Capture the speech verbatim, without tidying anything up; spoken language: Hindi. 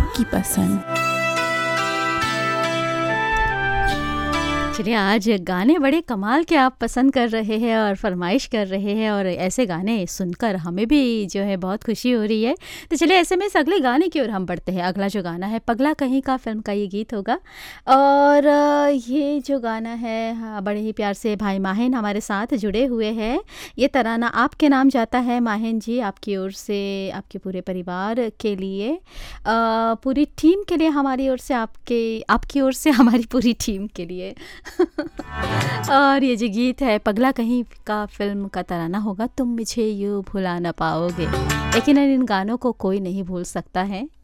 आपकी पसंद। चलिए, आज गाने बड़े कमाल के आप पसंद कर रहे हैं और फरमाइश कर रहे हैं, और ऐसे गाने सुनकर हमें भी जो है बहुत खुशी हो रही है। तो चलिए, ऐसे में इस अगले गाने की ओर हम बढ़ते हैं। अगला जो गाना है पगला कहीं का फिल्म का ये गीत होगा, और ये जो गाना है, हाँ, बड़े ही प्यार से भाई माहिन हमारे साथ जुड़े हुए हैं। ये तराना आपके नाम जाता है माहिन जी, आपकी ओर से, आपके पूरे परिवार के लिए, आ, पूरी टीम के लिए, हमारी ओर से, आपके आपकी ओर से हमारी पूरी टीम के लिए। और ये जो गीत है पगला कहीं का फिल्म का तराना होगा, तुम मुझे यूँ भुला ना पाओगे। लेकिन इन गानों को कोई नहीं भूल सकता है।